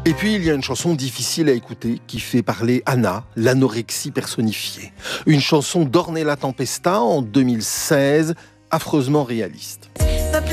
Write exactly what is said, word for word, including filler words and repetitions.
Et puis, il y a une chanson difficile à écouter qui fait parler Anna, l'anorexie personnifiée. Une chanson d'Ornella Tempesta en deux mille seize, affreusement réaliste.